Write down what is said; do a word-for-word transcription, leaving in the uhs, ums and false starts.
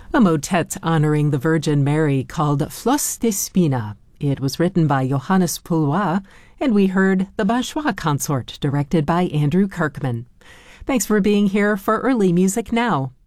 a motet honoring the Virgin Mary called Flos de Spina. It was written by Johannes Poulois, and we heard the Bachois Consort, directed by Andrew Kirkman. Thanks for being here for Early Music Now.